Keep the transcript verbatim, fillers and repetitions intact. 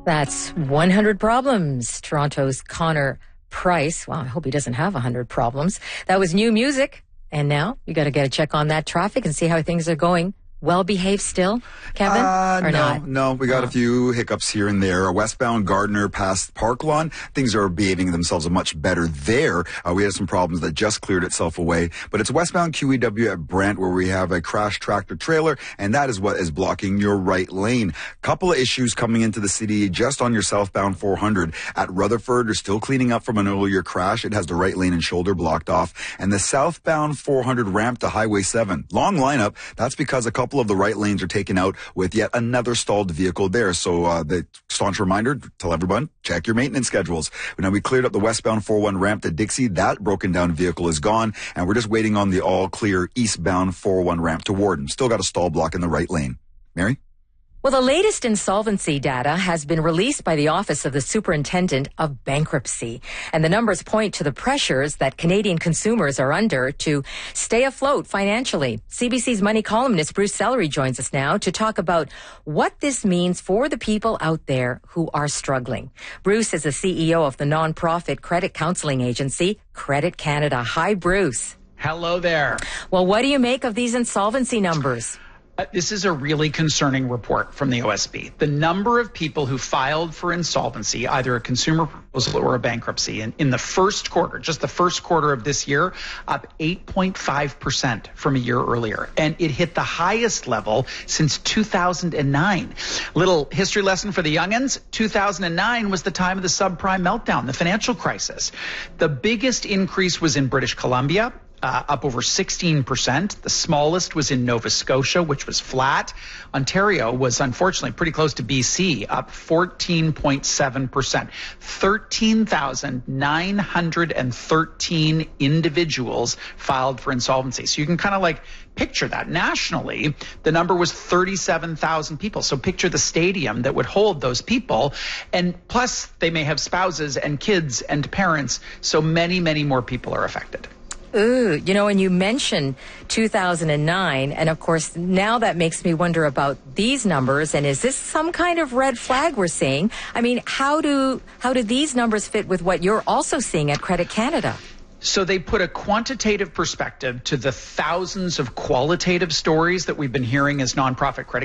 That's one hundred problems. Toronto's Connor Price. Well, I hope he doesn't have one hundred problems. That was new music. And now you got to get a check on that traffic and see how things are going. Well behaved still, Kevin? Uh, or no, not? no. We got oh. a few hiccups here and there. Westbound Gardner past Park Lawn. Things are behaving themselves much better there. Uh, we had some problems that just cleared itself away. But it's westbound Q E W at Brent where we have a crashed tractor trailer, and that is what is blocking your right lane. Couple of issues coming into the city just on your southbound four hundred. At Rutherford, they're still cleaning up from an earlier crash. It has the right lane and shoulder blocked off. And the southbound four hundred ramp to Highway seven. Long lineup. That's because a couple of the right lanes are taken out with yet another stalled vehicle there. So uh, the staunch reminder, tell everyone, check your maintenance schedules. Now we cleared up the westbound four one ramp to Dixie. That broken down vehicle is gone, and we're just waiting on the all clear eastbound four one ramp to Warden. Still got a stall block in the right lane. Mary? Well, the latest insolvency data has been released by the Office of the Superintendent of Bankruptcy. And the numbers point to the pressures that Canadian consumers are under to stay afloat financially. C B C's money columnist Bruce Sellery joins us now to talk about what this means for the people out there who are struggling. Bruce is the C E O of the nonprofit credit counseling agency, Credit Canada. Hi, Bruce. Hello there. Well, what do you make of these insolvency numbers? Uh, this is a really concerning report from the O S B. The number of people who filed for insolvency, either a consumer proposal or a bankruptcy, in, in the first quarter, just the first quarter of this year, up eight point five percent from a year earlier. And it hit the highest level since two thousand nine. Little history lesson for the youngins. two thousand nine was the time of the subprime meltdown, the financial crisis. The biggest increase was in British Columbia. Uh, up over sixteen percent. The smallest was in Nova Scotia, which was flat. Ontario was unfortunately pretty close to B C, up fourteen point seven percent. thirteen thousand nine hundred thirteen individuals filed for insolvency. So you can kind of like picture that. Nationally, the number was thirty-seven thousand people. So picture the stadium that would hold those people. And plus, they may have spouses and kids and parents. So many, many more people are affected. Ooh, you know, and you mentioned two thousand nine, and of course, now that makes me wonder about these numbers, and is this some kind of red flag we're seeing? I mean, how do how do these numbers fit with what you're also seeing at Credit Canada? So they put a quantitative perspective to the thousands of qualitative stories that we've been hearing as nonprofit credit